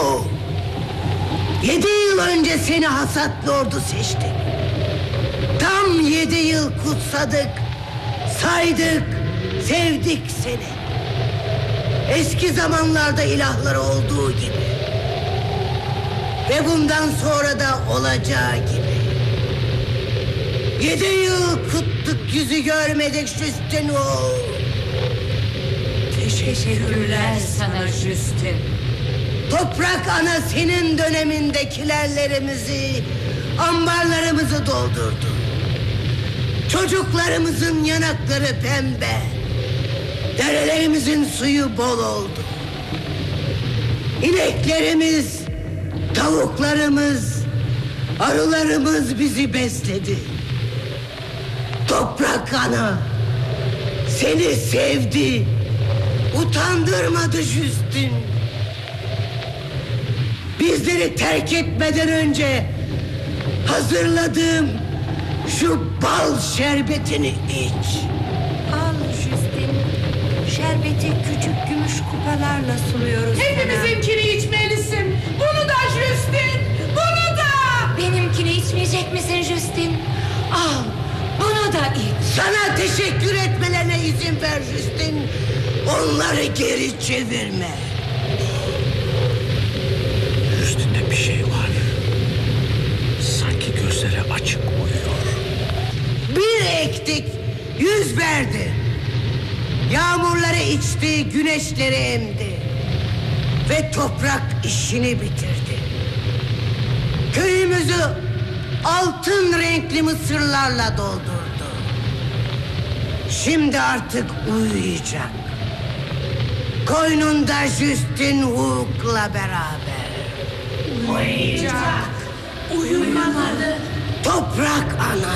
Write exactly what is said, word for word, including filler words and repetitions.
Hu, yedi yıl önce seni hasat lordu seçtik. Tam yedi yıl kutsadık, saydık, sevdik seni. Eski zamanlarda ilahları olduğu gibi. Ve bundan sonra da olacağı gibi. Yedi yıl kuttuk, yüzü görmedik Justin Hu. Teşekkürler sana Justin. Toprak ana senin dönemindekilerlerimizi, ambarlarımızı doldurdu. Çocuklarımızın yanakları pembe, derelerimizin suyu bol oldu. İneklerimiz, tavuklarımız, arılarımız bizi besledi. Toprak ana seni sevdi, utandırmadı Justin. Bizleri terk etmeden önce hazırladığım şu bal şerbetini iç. Al Justin. Şerbeti küçük gümüş kupalarla sunuyoruz sana. Hepimizinkini içmelisin. Bunu da Justin. Bunu da. Benimkini içmeyecek misin Justin? Al. Bunu da iç. Sana teşekkür etmelerine izin ver Justin. Onları geri çevirme. Üstünde bir şey var. Sanki gözleri açık uyuyor. Bir ektik, yüz verdi. Yağmurları içti, güneşleri emdi. Ve toprak işini bitirdi. Köyümüzü altın renkli mısırlarla doldurdu. Şimdi artık uyuyacak. Koynunda Justin Hu'la beraber. Uyuyacak. Uyumamalı. Toprak ana.